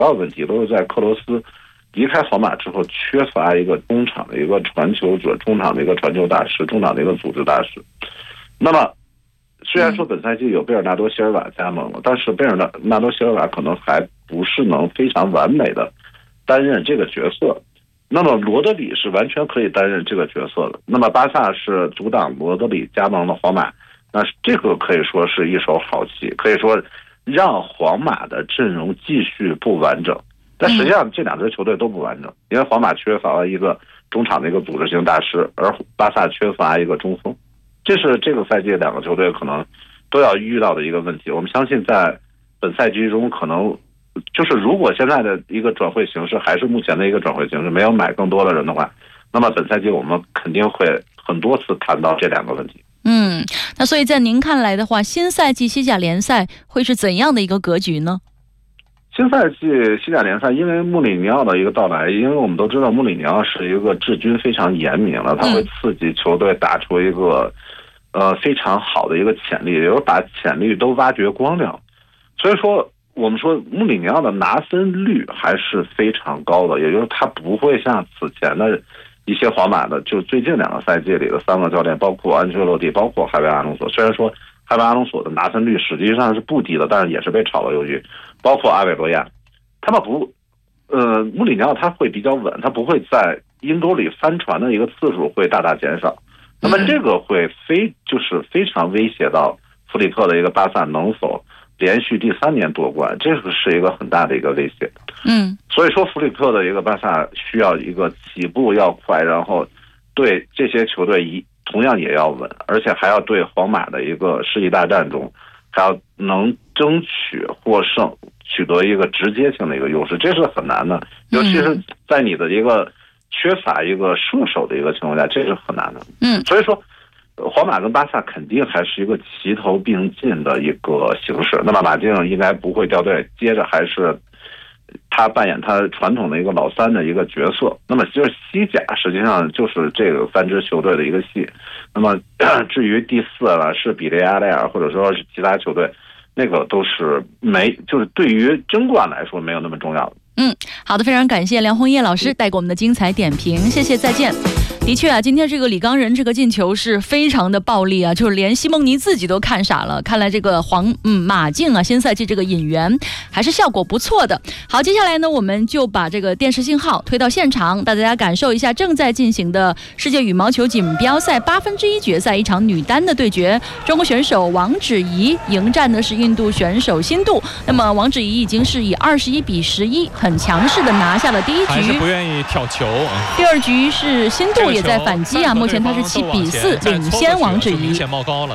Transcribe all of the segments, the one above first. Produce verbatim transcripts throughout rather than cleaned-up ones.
要问题都是在克罗斯离开皇马之后缺乏一个中场的一个传球者，中场的一个传球大师，中场的一个组织大师。那么虽然说本赛季有贝尔纳多·席尔瓦加盟了，但是贝尔纳多·席尔瓦可能还不是能非常完美的担任这个角色。那么罗德里是完全可以担任这个角色的。那么巴萨是阻挡罗德里加盟了皇马，那这个可以说是一手好棋，可以说让皇马的阵容继续不完整。但实际上这两支球队都不完整，因为皇马缺乏了一个中场的一个组织型大师，而巴萨缺乏一个中锋。这是这个赛季两个球队可能都要遇到的一个问题。我们相信在本赛季中，可能就是如果现在的一个转会形势还是目前的一个转会形势，没有买更多的人的话，那么本赛季我们肯定会很多次谈到这两个问题。 嗯，那所以在您看来的话，新赛季西甲联赛会是怎样的一个格局呢？ 新赛季西甲联赛，因为穆里尼奥的一个到来，因为我们都知道穆里尼奥是一个治军非常严明的，他会刺激球队打出一个呃非常好的一个潜力，也就是把潜力都挖掘光亮。所以说我们说穆里尼奥的拿分率还是非常高的，也就是他不会像此前的一些皇马的，就最近两个赛季里的三个教练，包括安切洛蒂，包括海维阿隆索，虽然说海维阿隆索的拿分率实际上是不低的，但是也是被炒了鱿鱼，包括阿韦罗亚，他们不，呃，穆里尼奥他会比较稳，他不会在阴沟里翻船的一个次数会大大减少，那么这个会非就是非常威胁到弗里克的一个巴萨能否连续第三年夺冠，这个是一个很大的一个威胁。 嗯， 所以说弗里克的一个巴萨需要一个起步要快，然后对这些球队一同样也要稳，而且还要对皇马的一个世纪大战中还要能争取获胜，取得一个直接性的一个优势，这是很难的，尤其是在你的一个缺乏一个射手的一个情况下，这是很难的。 嗯， 所以说皇马跟巴萨肯定还是一个齐头并进的一个形式。那么马竞应该不会掉队，接着还是他扮演他传统的一个老三的一个角色。那么就是西甲实际上就是这个三支球队的一个戏。那么至于第四了是比利亚雷尔或者说是其他球队，那个都是没就是对于争冠来说没有那么重要的。 嗯，好的，非常感谢梁红叶老师带给我们的精彩点评，谢谢，再见。的确啊，今天这个李刚仁这个进球是非常的暴力啊，就是连西蒙尼自己都看傻了。看来这个黄嗯马竞啊，新赛季这个引援还是效果不错的。好，接下来呢，我们就把这个电视信号推到现场，带大家感受一下正在进行的世界羽毛球锦标赛八分之一决赛一场女单的对决。中国选手王芷怡迎战的是印度选手辛杜。那么王芷怡已经是以二十一比十一很强势的拿下了第一局， 还是不愿意跳球啊。 第二局是辛杜也在反击啊，目前他是七比四领先王芷怡， 明显冒高了。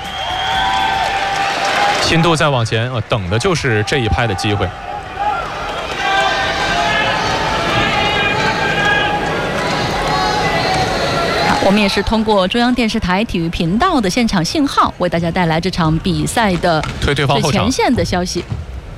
辛杜再往前，呃，等的就是这一拍的机会。 我们也是通过中央电视台体育频道的现场信号，为大家带来这场比赛的推对方后场前线的消息。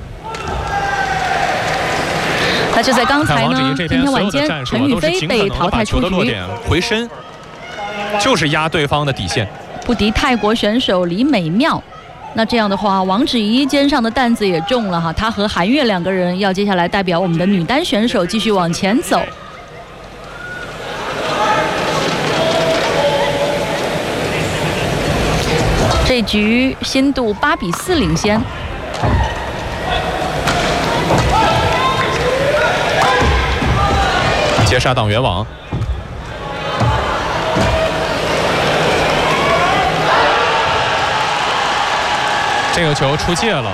那就在刚才呢，今天晚间陈雨菲被淘汰出局， 回身就是压对方的底线， 不敌泰国选手李美妙。那这样的话，王芷怡肩上的担子也重了哈，她和韩悦两个人要接下来代表我们的女单选手继续往前走。这局辛杜八比四领先。 截杀挡圆网，这个球出界了。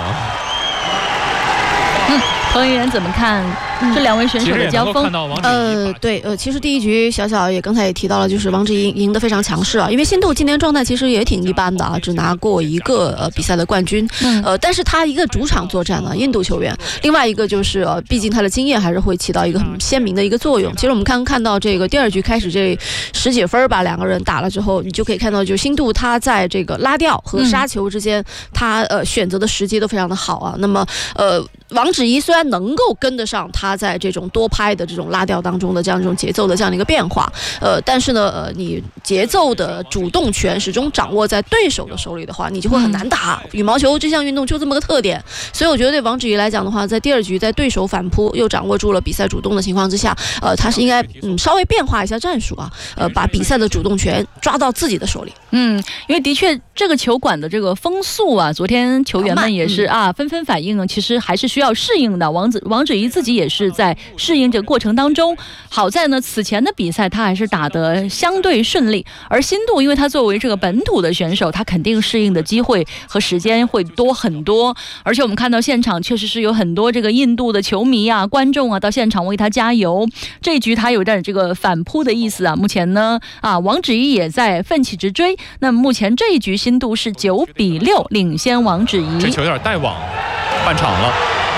嗯，彭于晏怎么看这两位选手的交锋？ 呃，对，呃，其实第一局小小也刚才也提到了，就是王芷怡赢得非常强势啊，因为辛杜今年状态其实也挺一般的啊，只拿过一个呃比赛的冠军， 嗯、 呃，但是他一个主场作战呢，印度球员，另外一个就是呃，毕竟他的经验还是会起到一个很鲜明的一个作用。其实我们刚看到这个第二局开始这十几分吧，两个人打了之后，你就可以看到，就是辛杜他在这个拉吊和杀球之间，嗯、他呃选择的时机都非常的好啊。那么呃。 王芷怡虽然能够跟得上他在这种多拍的这种拉调当中的这样一种节奏的这样的一个变化，呃，但是呢，呃，你节奏的主动权始终掌握在对手的手里的话，你就会很难打。羽毛球这项运动就这么个特点，所以我觉得对王芷怡来讲的话，在第二局在对手反扑又掌握住了比赛主动的情况之下，呃，他是应该嗯稍微变化一下战术啊，呃，把比赛的主动权抓到自己的手里。 嗯，因为的确这个球馆的这个风速啊，昨天球员们也是啊纷纷反映，其实还是需要适应的。王子王芷怡自己也是在适应这个过程当中，好在呢此前的比赛他还是打得相对顺利，而新度因为他作为这个本土的选手，他肯定适应的机会和时间会多很多。而且我们看到现场确实是有很多这个印度的球迷啊、观众啊到现场为他加油。这一局他有点这个反扑的意思啊。目前呢啊王芷怡也在奋起直追。那么目前这一局新度是九比六领先王芷怡。 这球有点带网，半场了。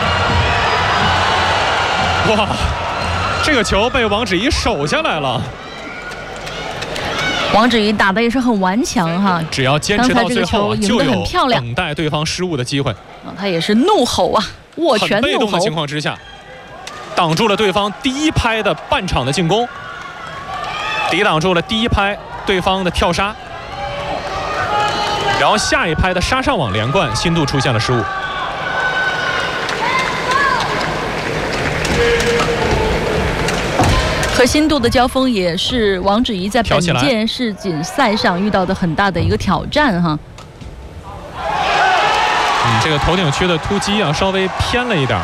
哇，这个球被王芷怡守下来了。 王芷怡打的也是很顽强哈， 只要坚持到最后，就有等待对方失误的机会。 啊，他也是怒吼啊，握拳怒吼。 很被动的情况之下，挡住了对方第一拍的半场的进攻，抵挡住了第一拍对方的跳杀，然后下一拍的杀上网连贯，新度出现了失误。 和新度的交锋也是王芷怡在本届世锦赛上遇到的很大的一个挑战哈。 嗯，这个头顶区的突击啊，稍微偏了一点。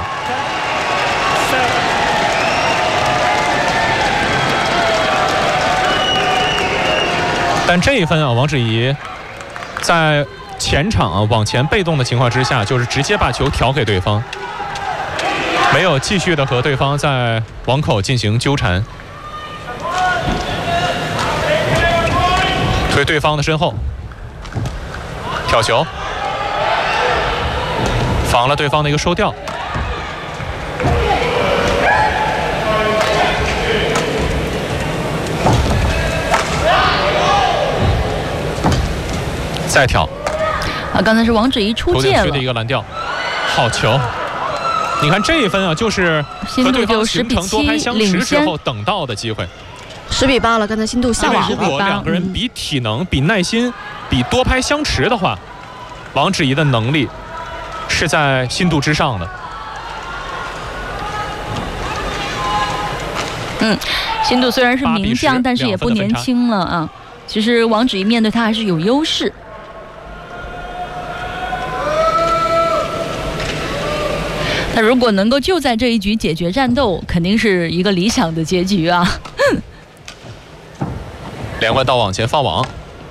但这一分啊，王芷怡在前场啊往前被动的情况之下，就是直接把球调给对方，没有继续的和对方在网口进行纠缠。推对方的身后，挑球，防了对方的一个收吊。再挑。 啊，刚才是王芷怡出界了。头顶区的一个拦吊，好球！你看这一分啊，就是和对方形成多拍相持之后等到的机会。 十比八了，刚才新度下网了。 如果两个人比体能、比耐心、比多拍相持的话，王芷怡的能力是在新度之上的。 嗯，新度虽然是名将，但是也不年轻了啊。其实王芷怡面对他还是有优势。那如果能够就在这一局解决战斗，肯定是一个理想的结局啊。 连贯到往前放网，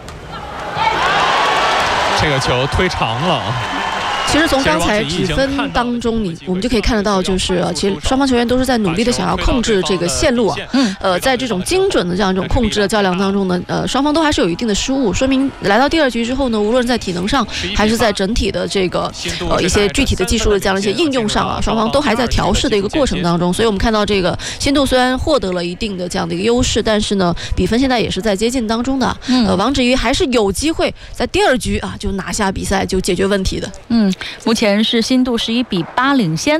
这个球推长了。 其实从刚才指分当中，你我们就可以看得到，就是其实双方球员都是在努力的想要控制这个线路啊。嗯。呃，在这种精准的这样一种控制的较量当中呢，呃，双方都还是有一定的失误，说明来到第二局之后呢，无论在体能上，还是在整体的这个呃一些具体的技术的这样一些应用上啊，双方都还在调试的一个过程当中。所以我们看到这个新度虽然获得了一定的这样的一个优势，但是呢，比分现在也是在接近当中的。嗯。呃，王芷怡还是有机会在第二局啊就拿下比赛，就解决问题的。 嗯。目前是新度十一比八领先。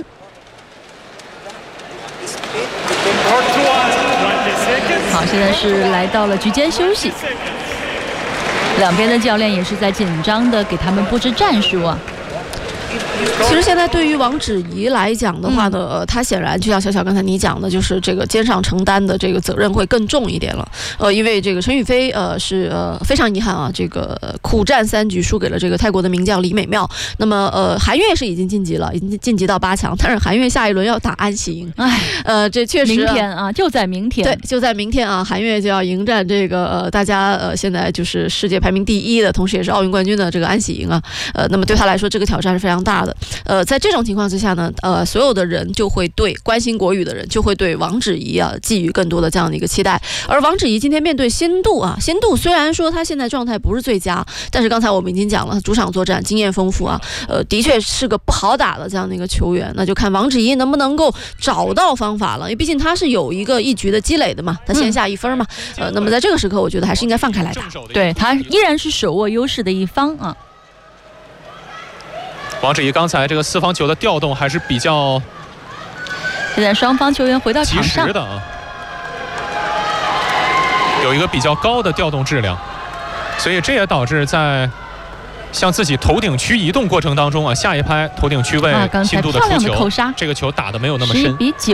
好，现在是来到了局间休息，两边的教练也是在紧张的给他们布置战术啊。 其实现在对于王芷怡来讲的话呢，呃，她显然就像小小刚才你讲的，就是这个肩上承担的这个责任会更重一点了。呃，因为这个陈雨菲呃是呃非常遗憾啊，这个苦战三局输给了这个泰国的名将李美妙。那么呃韩悦是已经晋级了，已经晋级到八强，但是韩悦下一轮要打安喜莹。哎，呃，这确实、啊、 明天啊，就在明天， 对，就在明天啊，韩悦就要迎战这个呃大家呃现在就是世界排名第一的，同时也是奥运冠军的这个安喜莹啊。呃，那么对他来说，这个挑战是非常大的。呃，在这种情况之下呢，呃，所有的人就会对关心国羽的人就会对王芷怡啊寄予更多的这样的一个期待。而王芷怡今天面对新度啊，新度虽然说他现在状态不是最佳，但是刚才我们已经讲了，主场作战经验丰富啊，呃，的确是个不好打的这样的一个球员。那就看王芷怡能不能够找到方法了，因为毕竟他是有一个一局的积累的嘛，他先下一分嘛。呃，那么在这个时刻，我觉得还是应该放开来打， 对他依然是手握优势的一方啊。 王芷怡刚才这个四方球的调动还是比较现在双方球员回到及场上时，的啊，有一个比较高的调动质量，所以这也导致在向自己头顶区移动过程当中啊，下一拍头顶区位啊，刚才新度的漂亮出球， 的扣杀， 这个球打得没有那么深。 十一比九。